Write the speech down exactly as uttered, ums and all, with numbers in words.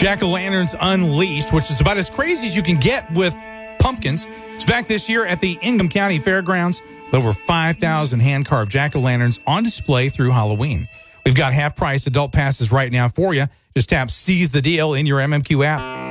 Jack-o'-lanterns Unleashed, which is about as crazy as you can get with pumpkins. It's back this year at the Ingham County Fairgrounds with over five thousand hand-carved jack-o'-lanterns on display through Halloween. We've got half-price adult passes right now for you. Just tap Seize the Deal in your M M Q app.